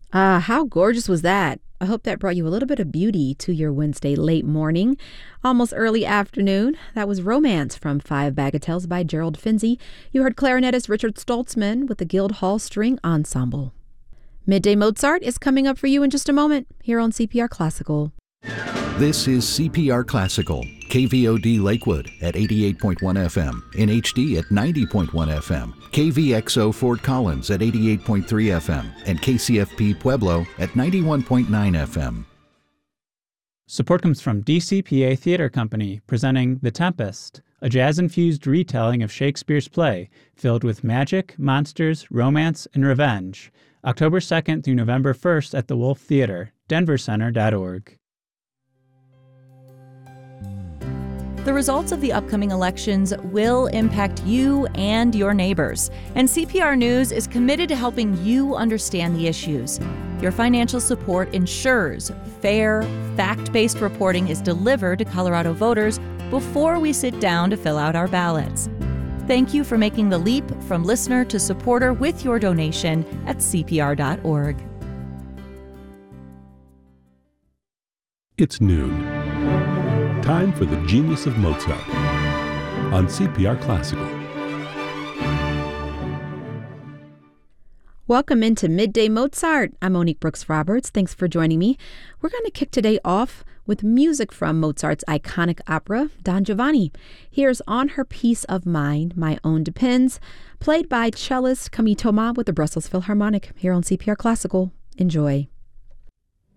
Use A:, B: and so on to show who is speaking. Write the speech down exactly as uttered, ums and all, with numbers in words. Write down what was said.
A: Ah, how gorgeous was that? I hope that brought you a little bit of beauty to your Wednesday late morning, almost early afternoon. That was Romance from Five Bagatelles by Gerald Finzi. You heard clarinetist Richard Stoltzman with the Guildhall String Ensemble. Midday Mozart is coming up for you in just a moment here on C P R Classical.
B: This is C P R Classical, K V O D Lakewood at eighty-eight point one F M, in H D at ninety point one F M, K V X O Fort Collins at eighty-eight point three F M, and K C F P Pueblo at ninety-one point nine F M.
C: Support comes from D C P A Theater Company, presenting The Tempest, a jazz-infused retelling of Shakespeare's play filled with magic, monsters, romance, and revenge. October second through November first at the Wolf Theater, denver center dot org.
D: The results of the upcoming elections will impact you and your neighbors, and C P R News is committed to helping you understand the issues. Your financial support ensures fair, fact-based reporting is delivered to Colorado voters before we sit down to fill out our ballots. Thank you for making the leap from listener to supporter with your donation at C P R dot org.
E: It's noon. Time for the Genius of Mozart on C P R Classical.
A: Welcome into Midday Mozart. I'm Monique Brooks Roberts. Thanks for joining me. We're going to kick today off with music from Mozart's iconic opera, Don Giovanni. Here's On Her Peace of Mind, My Own Depends, played by cellist Camille Thomas with the Brussels Philharmonic here on C P R Classical. Enjoy.